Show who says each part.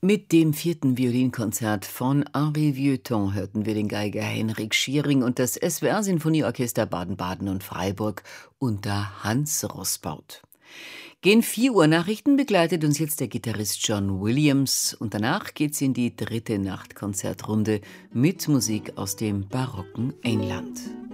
Speaker 1: Mit dem 4. Violinkonzert von Henri Vieuxtemps hörten wir den Geiger Henrik Schiering und das SWR-Sinfonieorchester Baden-Baden und Freiburg unter Hans Roßbaut. Gegen 4 Uhr Nachrichten begleitet uns jetzt der Gitarrist John Williams und danach geht's in die 3. Nachtkonzertrunde mit Musik aus dem barocken England.